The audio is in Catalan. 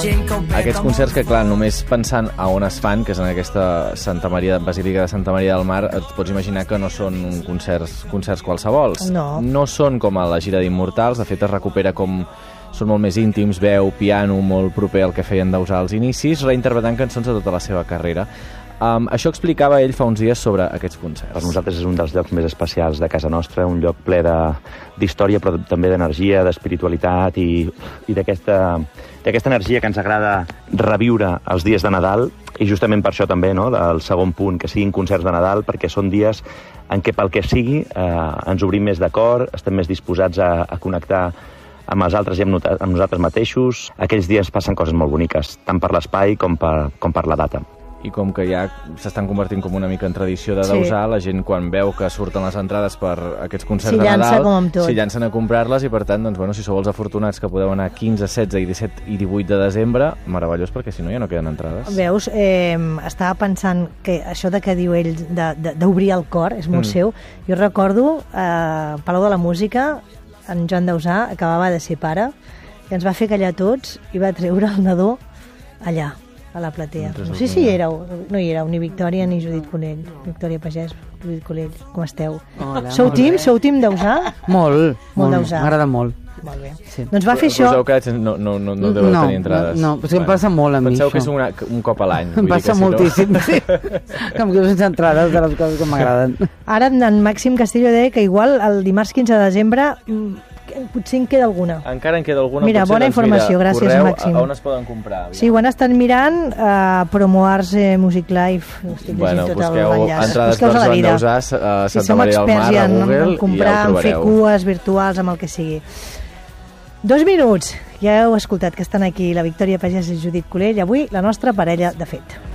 Aquests concerts que, clar, només pensant a on es fan, que és en aquesta Basílica de Santa Maria del Mar, et pots imaginar que no són concerts qualsevols. No són com a la gira d'Immortals, de fet es recupera com... Són molt més íntims, veu, piano, molt proper al que feien Dausà als inicis, reinterpretant cançons de tota la seva carrera. Això explicava ell fa uns dies sobre aquests concerts. Per nosaltres és un dels llocs més especials de casa nostra, un lloc ple d'història, però també d'energia, d'espiritualitat i d'aquesta energia que ens agrada reviure els dies de Nadal, i justament per això també, no, el segon punt, que siguin concerts de Nadal, perquè són dies en què pel que sigui ens obrim més de cor, estem més disposats a connectar amb els altres i amb nosaltres mateixos. Aquells dies passen coses molt boniques, tant per l'espai com per la data. I com que ja s'estan convertint com una mica en tradició de Dausà, la gent quan veu que surten les entrades per aquests concerts de Nadal s'hi llancen a comprar-les, i per tant, doncs, bueno, si sou els afortunats que podeu anar 15, 16, 17 i 18 de desembre, meravellós, perquè si no ja no queden entrades. Veus, estava pensant que això de que diu ell d'obrir el cor és molt seu. Jo recordo Palau de la Música, en Joan Dausà acabava de ser pare i ens va fer callar tots i va treure el nadó allà, a la platea. No sé si no hi éreu, ni Victòria ni Judit Collell. Victòria Pagès, Judit Collell, com esteu? Hola, Sou team Dausà? Molt Dausà. M'agrada molt. Molt bé. Sí. Doncs va fer això... No deu tenir entrades. No, però em passa molt a mi, penseu això. Penseu que és un cop a l'any. Em passa moltíssim, sí. Que em quedo sense entrades de les coses que m'agraden. Ara en Màxim Castillo deia que igual el dimarts 15 de desembre potser en queda alguna. Encara en queda alguna. Mira, bona informació, gràcies, correu, Màxim. on es poden comprar? Sí, ho han estat mirant a Promoars Music Life. Estic llegint tot l'enllaç. Entrades per Joan Dausà a Santa Maria del Mar, a Google, en comprar, i ja ho en fer trobareu. cues virtuals, amb el que sigui. 2 minuts. Ja heu escoltat que estan aquí la Victòria Pagès i Judit Collell, avui la nostra parella de fet.